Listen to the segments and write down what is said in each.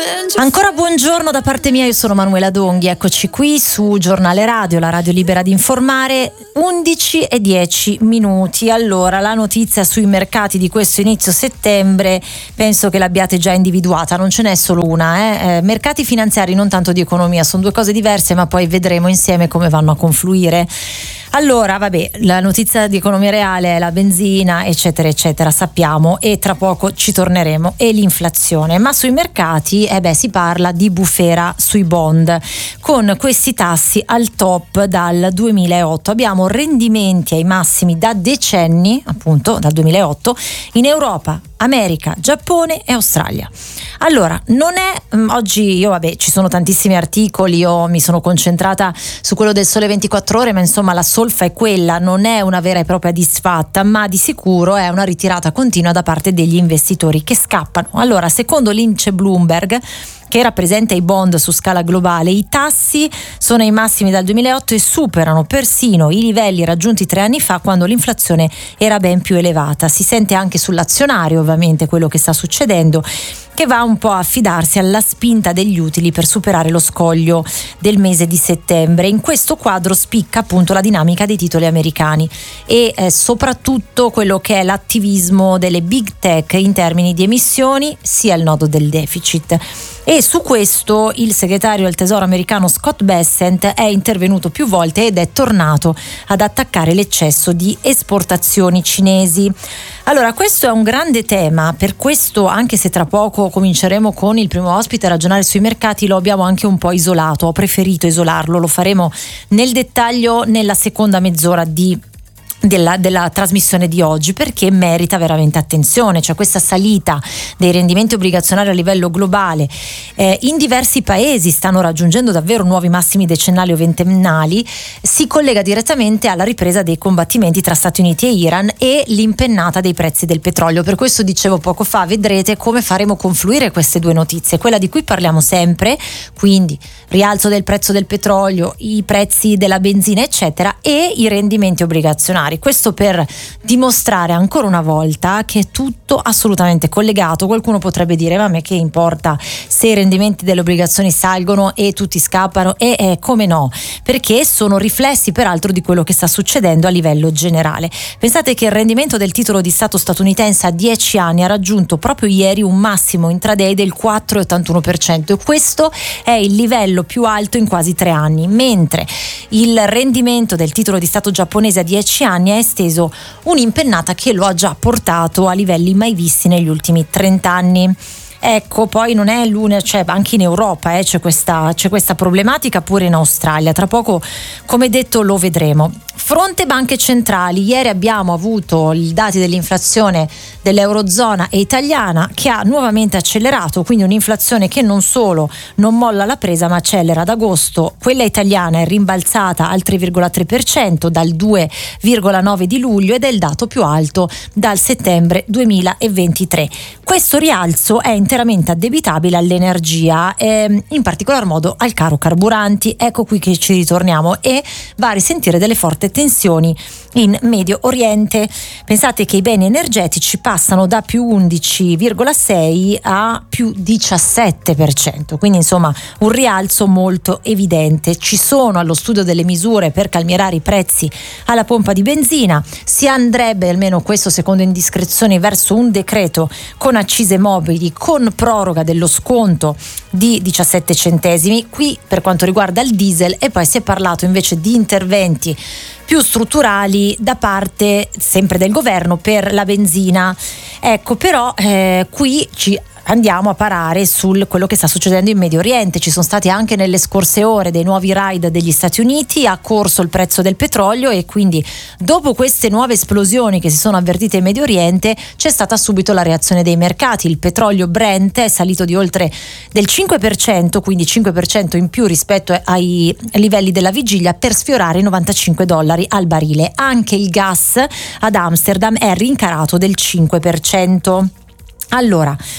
Ancora buongiorno da parte mia, io sono Manuela Donghi, eccoci qui su Giornale Radio, la radio libera di informare, 11:10. Allora, la notizia sui mercati di questo inizio settembre penso che l'abbiate già individuata, non ce n'è solo una, mercati finanziari, non tanto di economia, sono due cose diverse, ma poi vedremo insieme come vanno a confluire. Allora, vabbè, la notizia di economia reale è la benzina, eccetera, eccetera, sappiamo, e tra poco ci torneremo, e l'inflazione. Ma sui mercati, si parla di bufera sui bond, con questi tassi al top dal 2008. Abbiamo rendimenti ai massimi da decenni, appunto, dal 2008, in Europa, America, Giappone e Australia. Allora, non è oggi ci sono tantissimi articoli, io mi sono concentrata su quello del Sole 24 Ore, ma insomma la solfa è quella, non è una vera e propria disfatta, ma di sicuro è una ritirata continua da parte degli investitori che scappano. Allora, secondo l'indice Bloomberg, che rappresenta i bond su scala globale, i tassi sono ai massimi dal 2008 e superano persino i livelli raggiunti 3 anni fa, quando l'inflazione era ben più elevata. Si sente anche sull'azionario ovviamente quello che sta succedendo, che va un po' a affidarsi alla spinta degli utili per superare lo scoglio del mese di settembre. In questo quadro spicca appunto la dinamica dei titoli americani e soprattutto quello che è l'attivismo delle big tech in termini di emissioni, sia il nodo del deficit. E su questo il segretario del Tesoro americano Scott Bessent è intervenuto più volte ed è tornato ad attaccare l'eccesso di esportazioni cinesi. Allora, questo è un grande tema, per questo, anche se tra poco cominceremo con il primo ospite a ragionare sui mercati, lo abbiamo anche un po' isolato, ho preferito isolarlo, lo faremo nel dettaglio nella seconda mezz'ora della trasmissione di oggi, perché merita veramente attenzione. Cioè, questa salita dei rendimenti obbligazionari a livello globale in diversi paesi stanno raggiungendo davvero nuovi massimi decennali o ventennali, si collega direttamente alla ripresa dei combattimenti tra Stati Uniti e Iran e l'impennata dei prezzi del petrolio. Per questo dicevo poco fa, vedrete come faremo confluire queste due notizie, quella di cui parliamo sempre, quindi rialzo del prezzo del petrolio, i prezzi della benzina eccetera, e i rendimenti obbligazionari. Questo per dimostrare ancora una volta che è tutto assolutamente collegato. Qualcuno potrebbe dire: ma a me che importa se i rendimenti delle obbligazioni salgono e tutti scappano? E come no, perché sono riflessi peraltro di quello che sta succedendo a livello generale. Pensate che il rendimento del titolo di Stato statunitense a 10 anni ha raggiunto proprio ieri un massimo intraday del 4,81%, e questo è il livello più alto in quasi 3 anni, mentre il rendimento del titolo di Stato giapponese a 10 anni ha esteso un'impennata che lo ha già portato a livelli mai visti negli ultimi 30 anni. Ecco, poi non è l'unica, cioè anche in Europa c'è questa problematica, pure in Australia. Tra poco, come detto, lo vedremo. Fronte banche centrali, ieri abbiamo avuto i dati dell'inflazione dell'Eurozona e italiana, che ha nuovamente accelerato, quindi un'inflazione che non solo non molla la presa ma accelera. Ad agosto quella italiana è rimbalzata al 3,3% dal 2,9% di luglio ed è il dato più alto dal settembre 2023. Questo rialzo è interamente addebitabile all'energia, in particolar modo al caro carburanti. Ecco qui che ci ritorniamo, e va a risentire delle forti tensioni in Medio Oriente. Pensate che i beni energetici passano da più 11,6 a più 17%, quindi insomma un rialzo molto evidente. Ci sono allo studio delle misure per calmierare i prezzi alla pompa di benzina. Si andrebbe, almeno questo secondo indiscrezioni, verso un decreto con accise mobili, con proroga dello sconto di 17 centesimi. Qui per quanto riguarda il diesel, e poi si è parlato invece di interventi più strutturali da parte sempre del governo per la benzina. Ecco, però qui ci andiamo a parare sul quello che sta succedendo in Medio Oriente. Ci sono stati anche nelle scorse ore dei nuovi raid degli Stati Uniti, ha corso il prezzo del petrolio, e quindi dopo queste nuove esplosioni che si sono avvertite in Medio Oriente c'è stata subito la reazione dei mercati. Il petrolio Brent è salito di oltre del 5%, quindi 5% in più rispetto ai livelli della vigilia, per sfiorare i $95 al barile. Anche il gas ad Amsterdam è rincarato del 5%. Allora,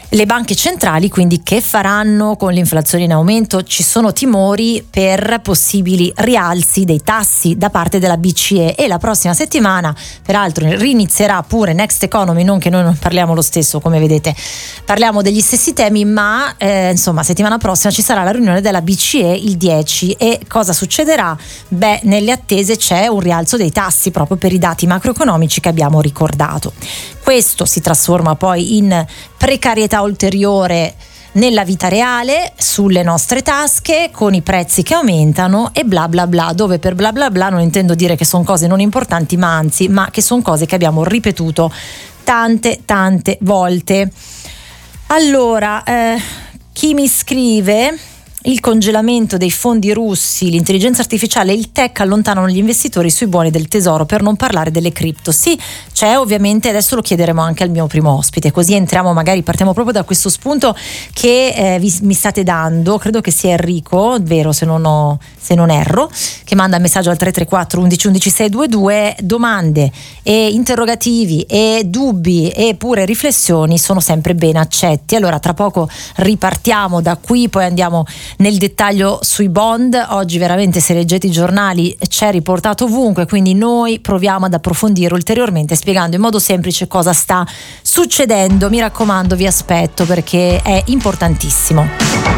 Le banche centrali quindi che faranno con l'inflazione in aumento? Ci sono timori per possibili rialzi dei tassi da parte della BCE e la prossima settimana peraltro rinizierà pure Next Economy, non che noi non parliamo lo stesso, come vedete parliamo degli stessi temi, ma insomma settimana prossima ci sarà la riunione della BCE il 10 e cosa succederà? Beh, nelle attese c'è un rialzo dei tassi proprio per i dati macroeconomici che abbiamo ricordato. Questo si trasforma poi in precarietà ulteriore nella vita reale, sulle nostre tasche, con i prezzi che aumentano e bla bla bla, dove per bla bla bla non intendo dire che sono cose non importanti, ma anzi, ma che sono cose che abbiamo ripetuto tante volte. Allora, chi mi scrive: il congelamento dei fondi russi, l'intelligenza artificiale e il tech allontanano gli investitori sui buoni del tesoro, per non parlare delle cripto. Sì, c'è ovviamente, adesso lo chiederemo anche al mio primo ospite, così entriamo, magari partiamo proprio da questo spunto che mi state dando. Credo che sia Enrico, vero, se non erro, che manda il messaggio al 334 11 11 622. Domande e interrogativi e dubbi e pure riflessioni sono sempre ben accetti. Allora tra poco ripartiamo da qui, poi andiamo nel dettaglio sui bond. Oggi veramente, se leggete i giornali, c'è riportato ovunque, quindi noi proviamo ad approfondire ulteriormente spiegando in modo semplice cosa sta succedendo. Mi raccomando, vi aspetto perché è importantissimo.